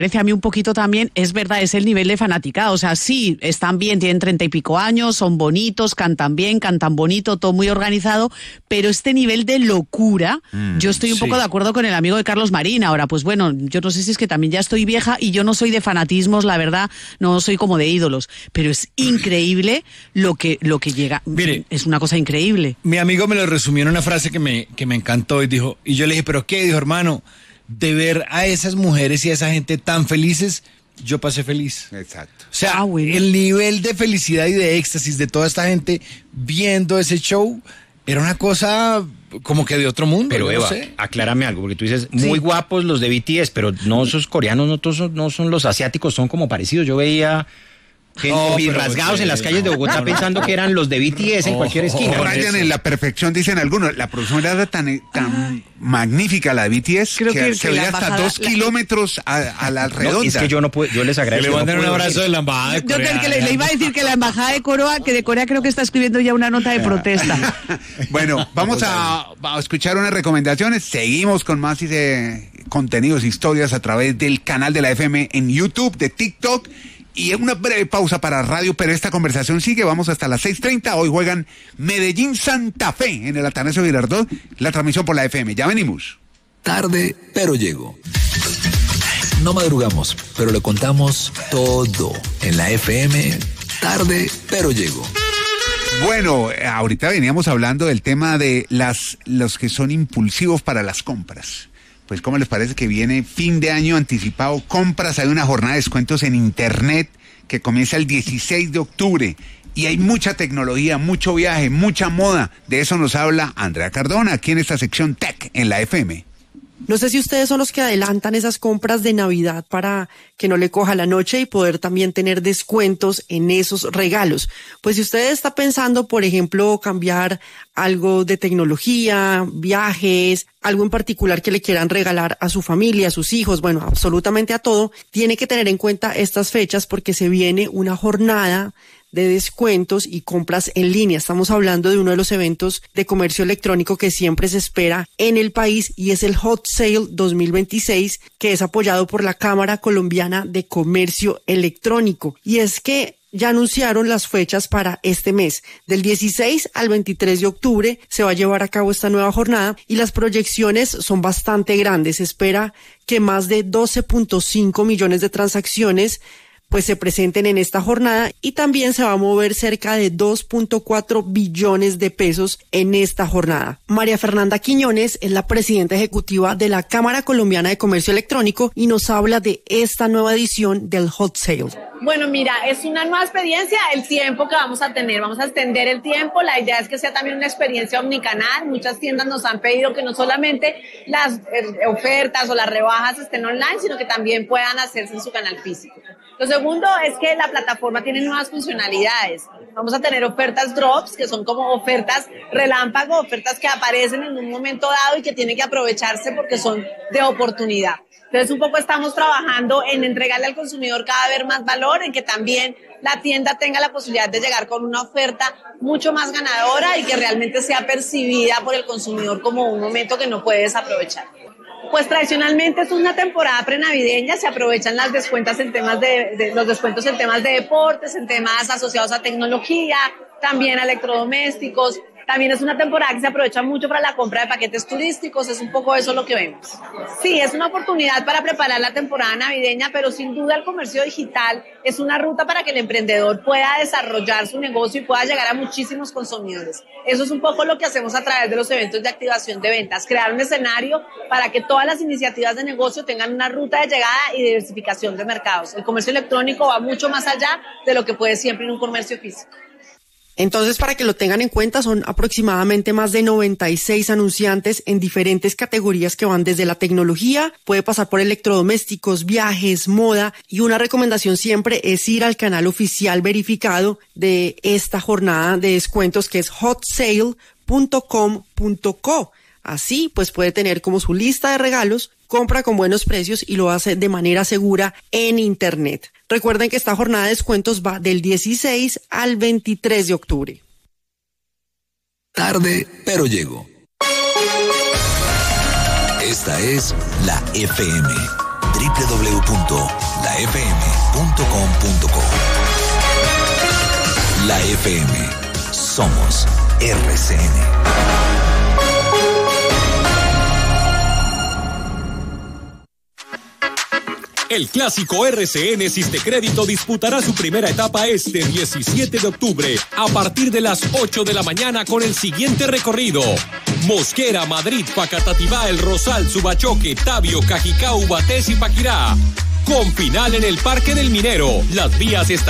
parece a mí un poquito también, es verdad, es el nivel de fanaticada. O sea, sí, están bien, tienen 30 y pico años, son bonitos, cantan bien, cantan bonito, todo muy organizado, pero este nivel de locura, yo estoy un poco de acuerdo con el amigo de Carlos Marín. Ahora, pues bueno, yo no sé si es que también ya estoy vieja y yo no soy de fanatismos, la verdad, no soy como de ídolos, pero es increíble lo que llega. Mire, es una cosa increíble. Mi amigo me lo resumió en una frase que me encantó y dijo, y yo le dije, ¿pero qué? Dijo, hermano, de ver a esas mujeres y a esa gente tan felices, yo pasé feliz. Exacto. O sea, bueno. El nivel de felicidad y de éxtasis de toda esta gente viendo ese show era una cosa como que de otro mundo. Pero Eva, aclárame algo, porque tú dices, muy guapos los de BTS, pero no esos coreanos, no son los asiáticos, son como parecidos. Yo veía gente rasgados en las calles de Bogotá pensando que eran los de BTS en cualquier esquina. Rayan en la perfección, dicen algunos. La producción era tan magnífica la de BTS que se veía hasta 2 kilómetros a la redonda. No, es que yo no puedo, yo les agradezco. Le mandan un abrazo de la embajada de Corea. Yo le iba a decir que la embajada de Corea creo que está escribiendo ya una nota de protesta. Bueno, vamos a escuchar unas recomendaciones. Seguimos con más contenidos, historias a través del canal de la FM en YouTube, de TikTok. Y una breve pausa para radio, pero esta conversación sigue. Vamos hasta las 6:30. Hoy juegan Medellín-Santa Fe en el Atanasio Girardot. La transmisión por la FM. Ya venimos. Tarde, pero llego. No madrugamos, pero le contamos todo en la FM. Tarde, pero llego. Bueno, ahorita veníamos hablando del tema de los que son impulsivos para las compras. Pues, ¿cómo les parece que viene fin de año anticipado? Compras, hay una jornada de descuentos en Internet que comienza el 16 de octubre. Y hay mucha tecnología, mucho viaje, mucha moda. De eso nos habla Andrea Cardona, aquí en esta sección Tech en la FM. No sé si ustedes son los que adelantan esas compras de Navidad para que no le coja la noche y poder también tener descuentos en esos regalos. Pues si usted está pensando, por ejemplo, cambiar algo de tecnología, viajes, algo en particular que le quieran regalar a su familia, a sus hijos, bueno, absolutamente a todo, tiene que tener en cuenta estas fechas porque se viene una jornada de descuentos y compras en línea. Estamos hablando de uno de los eventos de comercio electrónico que siempre se espera en el país y es el Hot Sale 2026, que es apoyado por la Cámara Colombiana de Comercio Electrónico. Y es que ya anunciaron las fechas para este mes. Del 16 al 23 de octubre se va a llevar a cabo esta nueva jornada y las proyecciones son bastante grandes. Se espera que más de 12.5 millones de transacciones pues se presenten en esta jornada y también se va a mover cerca de 2.4 billones de pesos en esta jornada. María Fernanda Quiñones es la presidenta ejecutiva de la Cámara Colombiana de Comercio Electrónico y nos habla de esta nueva edición del Hot Sale. Bueno, mira, es una nueva experiencia, el tiempo que vamos a tener, vamos a extender el tiempo, la idea es que sea también una experiencia omnicanal. Muchas tiendas nos han pedido que no solamente las ofertas o las rebajas estén online, sino que también puedan hacerse en su canal físico. Lo segundo es que la plataforma tiene nuevas funcionalidades. Vamos a tener ofertas drops, que son como ofertas relámpago, ofertas que aparecen en un momento dado y que tienen que aprovecharse porque son de oportunidad. Entonces, un poco estamos trabajando en entregarle al consumidor cada vez más valor, en que también la tienda tenga la posibilidad de llegar con una oferta mucho más ganadora y que realmente sea percibida por el consumidor como un momento que no puede desaprovechar. Pues tradicionalmente es una temporada prenavideña, se aprovechan las descuentas en temas los descuentos en temas de deportes, en temas asociados a tecnología, también a electrodomésticos. También es una temporada que se aprovecha mucho para la compra de paquetes turísticos, es un poco eso lo que vemos. Sí, es una oportunidad para preparar la temporada navideña, pero sin duda el comercio digital es una ruta para que el emprendedor pueda desarrollar su negocio y pueda llegar a muchísimos consumidores. Eso es un poco lo que hacemos a través de los eventos de activación de ventas, crear un escenario para que todas las iniciativas de negocio tengan una ruta de llegada y diversificación de mercados. El comercio electrónico va mucho más allá de lo que puede siempre en un comercio físico. Entonces, para que lo tengan en cuenta, son aproximadamente más de 96 anunciantes en diferentes categorías que van desde la tecnología, puede pasar por electrodomésticos, viajes, moda, y una recomendación siempre es ir al canal oficial verificado de esta jornada de descuentos que es hotsale.com.co. Así, pues puede tener como su lista de regalos, compra con buenos precios y lo hace de manera segura en Internet. Recuerden que esta jornada de descuentos va del 16 al 23 de octubre. Tarde, pero llego. Esta es la FM. www.lafm.com.co. La FM. Somos RCN. El clásico RCN Sistecrédito disputará su primera etapa este 17 de octubre a partir de las 8 de la mañana con el siguiente recorrido: Mosquera, Madrid, Facatativá, El Rosal, Subachoque, Tabio, Cajicá, Ubatés y Paquirá. Con final en el Parque del Minero. Las vías estarán